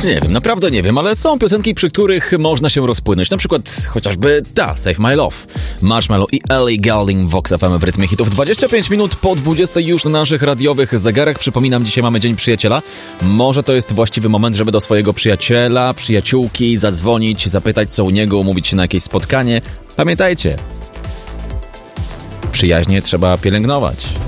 Nie wiem, naprawdę nie wiem, ale są piosenki, przy których można się rozpłynąć. Na przykład chociażby ta, Save My Love, Marshmello i Ellie Goulding w Vox FM w rytmie hitów. 25 minut po 20 już na naszych radiowych zegarach. Przypominam, dzisiaj mamy Dzień Przyjaciela. Może to jest właściwy moment, żeby do swojego przyjaciela, przyjaciółki zadzwonić, zapytać co u niego, umówić się na jakieś spotkanie. Pamiętajcie, przyjaźnie trzeba pielęgnować.